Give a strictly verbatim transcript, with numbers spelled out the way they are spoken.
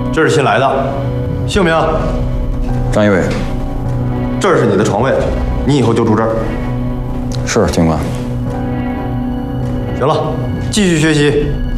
这是新来的，姓名？ 张一伟。 这是你的床位，你以后就住这儿。 是，警官。 行了，继续学习。